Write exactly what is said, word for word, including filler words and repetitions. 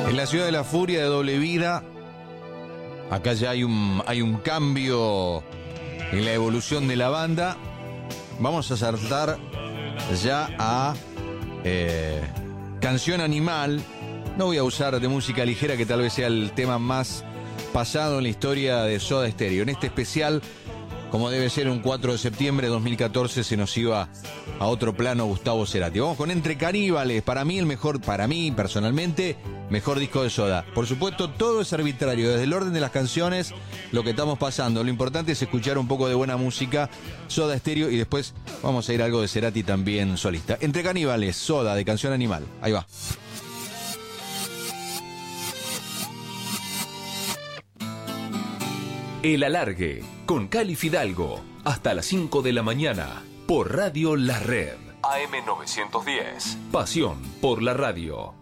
En la ciudad de la furia de Doble Vida, acá ya hay un, hay un cambio en la evolución de la banda. Vamos a saltar ya a eh, Canción Animal. No voy a usar de música ligera, que tal vez sea el tema más pasado en la historia de Soda Stereo. En este especial, como debe ser un cuatro de septiembre de dos mil catorce, se nos iba a otro plano Gustavo Cerati. Vamos con Entre Caníbales, para mí el mejor, para mí personalmente, mejor disco de Soda. Por supuesto, todo es arbitrario, desde el orden de las canciones, lo que estamos pasando. Lo importante es escuchar un poco de buena música, Soda Stereo, y después vamos a ir a algo de Cerati también solista. Entre Caníbales, Soda, de Canción Animal. Ahí va. El Alargue, con Cali Fidalgo, hasta las cinco de la mañana, por Radio La Red. A M novecientos diez, pasión por la radio.